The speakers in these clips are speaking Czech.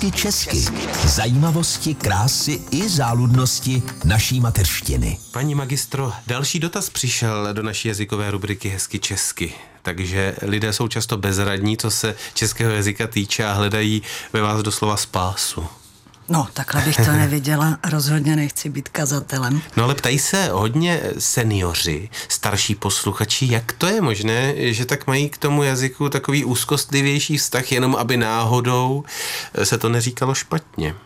Hezky česky. Zajímavosti, krásy i záludnosti naší mateřštiny. Paní magistro, další dotaz přišel do naší jazykové rubriky Hezky česky. Takže lidé jsou často bezradní, co se českého jazyka týče a hledají ve vás doslova spásu. No, takhle bych to neviděla. Rozhodně nechci být kazatelem. No ale ptají se hodně seniori, starší posluchači, jak to je možné, že tak mají k tomu jazyku takový úzkostlivější vztah, jenom aby náhodou se to neříkalo špatně.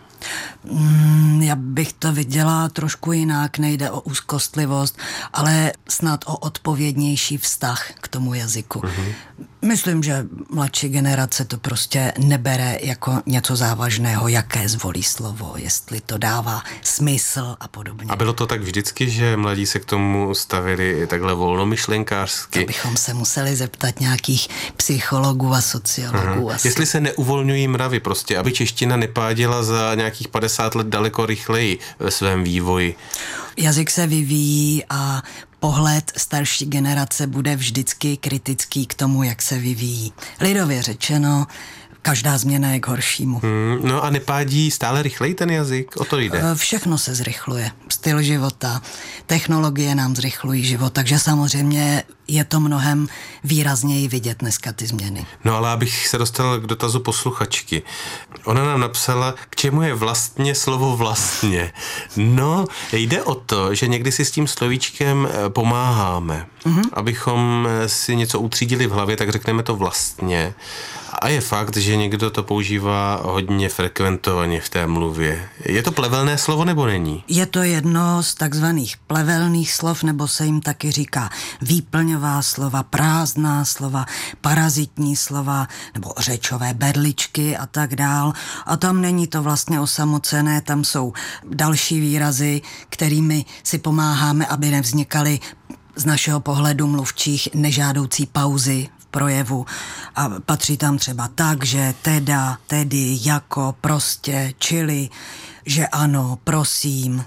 Já bych to viděla trošku jinak, nejde o úzkostlivost, ale snad o odpovědnější vztah k tomu jazyku. Myslím, že mladší generace to prostě nebere jako něco závažného, jaké zvolí slovo, jestli to dává smysl a podobně. A bylo to tak vždycky, že mladí se k tomu stavili takhle volnomyšlenkářsky? To bychom se museli zeptat nějakých psychologů a sociologů. Jestli se neuvolňují mravy prostě, aby čeština nepáděla za nějakých 50 let daleko rychleji ve svém vývoji. Jazyk se vyvíjí a pohled starší generace bude vždycky kritický k tomu, jak se vyvíjí. Lidově řečeno, každá změna je k horšímu. No a nepádí stále rychleji ten jazyk? O to jde. Všechno se zrychluje. Styl života, technologie nám zrychlují život, takže samozřejmě je to mnohem výrazněji vidět dneska ty změny. No ale abych se dostal k dotazu posluchačky. Ona nám napsala, k čemu je vlastně slovo vlastně. No, jde o to, že někdy si s tím slovíčkem pomáháme. Abychom si něco utřídili v hlavě, tak řekneme to vlastně. A je fakt, že někdo to používá hodně frekventovaně v té mluvě. Je to plevelné slovo nebo není? Je to jedno z takzvaných plevelných slov, nebo se jim taky říká výplňová slova, prázdná slova, parazitní slova, nebo řečové berličky a tak dál. A tam není to vlastně osamocené, tam jsou další výrazy, kterými si pomáháme, aby nevznikaly z našeho pohledu mluvčích nežádoucí pauzy projevu a patří tam třeba tak, že teda, tedy, jako, prostě, čili, že ano, prosím,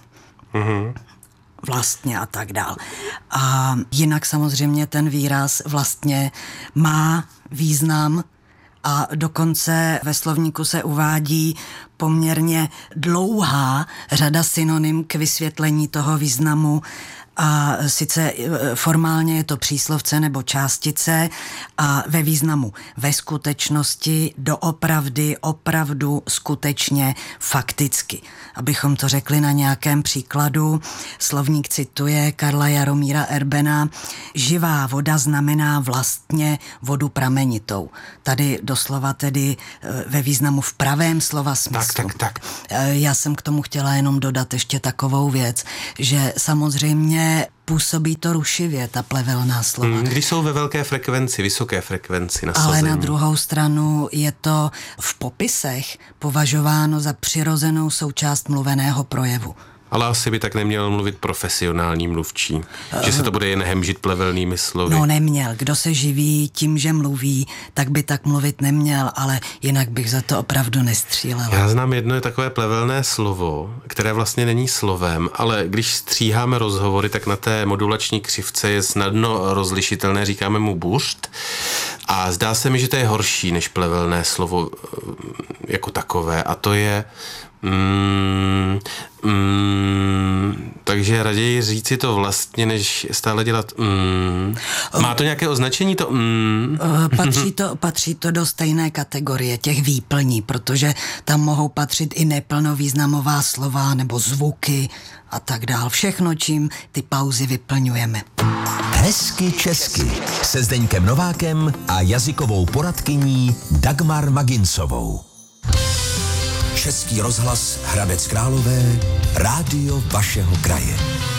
vlastně a tak dál. A jinak samozřejmě ten výraz vlastně má význam a dokonce ve slovníku se uvádí poměrně dlouhá řada synonym k vysvětlení toho významu. A sice formálně je to příslovce nebo částice a ve významu ve skutečnosti, doopravdy, opravdu, skutečně, fakticky. Abychom to řekli na nějakém příkladu, slovník cituje Karla Jaromíra Erbena: živá voda znamená vlastně vodu pramenitou. Tady doslova tedy ve významu v pravém slova smyslu. Tak. Já jsem k tomu chtěla jenom dodat ještě takovou věc, že samozřejmě působí to rušivě, ta plevelná slova. Když jsou ve velké frekvenci, vysoké frekvenci nasazení. Ale na druhou stranu je to v popisech považováno za přirozenou součást mluveného projevu. Ale asi by tak neměl mluvit profesionální mluvčí. Že se to bude jen hemžit plevelnými slovy. No neměl. Kdo se živí tím, že mluví, tak by tak mluvit neměl, ale jinak bych za to opravdu nestřílela. Já znám jedno takové plevelné slovo, které vlastně není slovem, ale když stříháme rozhovory, tak na té modulační křivce je snadno rozlišitelné, říkáme mu buřt. A zdá se mi, že to je horší než plevelné slovo jako takové. A to je takže raději říci to vlastně, než stále dělat Má to nějaké označení to Patří to do stejné kategorie těch výplní, protože tam mohou patřit i neplnovýznamová slova nebo zvuky a tak dál. Všechno, čím ty pauzy vyplňujeme. Hezky česky se Zdeňkem Novákem a jazykovou poradkyní Dagmar Magincovou. Český rozhlas Hradec Králové, rádio vašeho kraje.